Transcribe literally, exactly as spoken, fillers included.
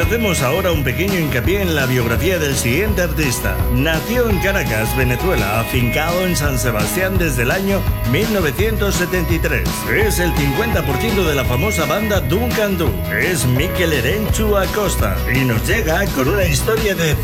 Hacemos ahora un pequeño hincapié en la biografía del siguiente artista. Nació en Caracas, Venezuela, afincado en San Sebastián desde el año mil novecientos setenta y tres. Es el cincuenta por ciento de la famosa banda Duncan Du. Es Mikel Erenchu Acosta y nos llega con una historia de